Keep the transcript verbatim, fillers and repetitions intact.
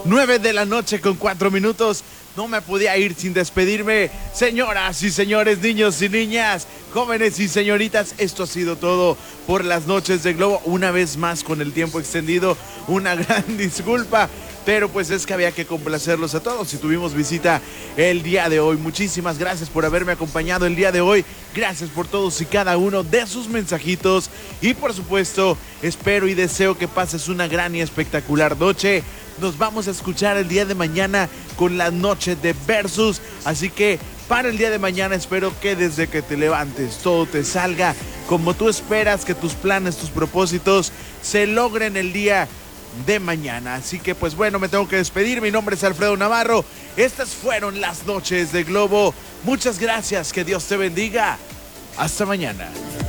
nueve de la noche con cuatro minutos. No me podía ir sin despedirme. Señoras y señores, niños y niñas, jóvenes y señoritas, esto ha sido todo por las noches de Globo. Una vez más con el tiempo extendido, una gran disculpa, pero pues es que había que complacerlos a todos y tuvimos visita el día de hoy. Muchísimas gracias por haberme acompañado el día de hoy. Gracias por todos y cada uno de sus mensajitos. Y por supuesto, espero y deseo que pases una gran y espectacular noche. Nos vamos a escuchar el día de mañana con la noche de Versus. Así que para el día de mañana espero que desde que te levantes todo te salga como tú esperas, que tus planes, tus propósitos se logren el día de mañana. Así que pues bueno, me tengo que despedir. Mi nombre es Alfredo Navarro. Estas fueron las noches de Globo. Muchas gracias, que Dios te bendiga. Hasta mañana.